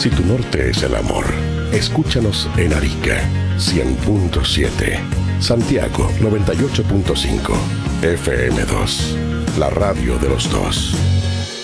Si tu norte es el amor, escúchanos en Arica 100.7, Santiago 98.5, FM2, la radio de los dos.